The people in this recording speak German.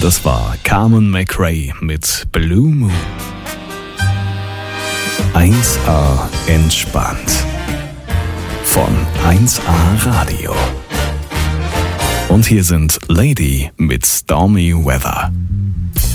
Das war Carmen McRae mit Blue Moon. 1A entspannt. Von 1A Radio. Und hier sind Lady mit Stormy Weather.